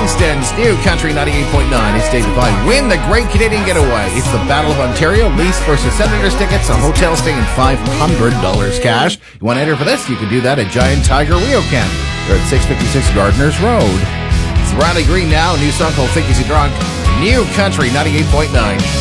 East End's New Country 98.9. It's Dave Devine. Win the Great Canadian Getaway. It's the Battle of Ontario. Leafs versus Senators tickets. A hotel stay and $500 cash. You want to enter for this? You can do that at Giant Tiger RioCan. They're at 656 Gardeners Road. It's Riley Green now. New song called Think Is He Drunk. New Country 98.9.